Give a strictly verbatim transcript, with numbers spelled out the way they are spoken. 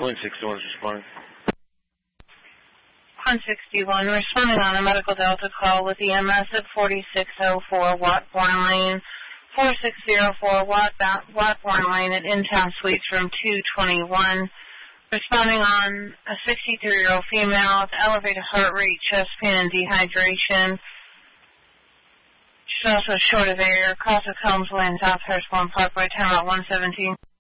Queen sixty-one is responding. Queen sixty-one, responding on a medical Delta call with E M S at forty-six oh four Watbourne Lane, four six oh four Watbourne Lane at In-Town Suites room two twenty-one. Responding on a sixty-three-year-old female with elevated heart rate, chest pain, and dehydration. She's also short of air. Cross of Combs Lane, South Hirschborn Parkway, time at one seventeen.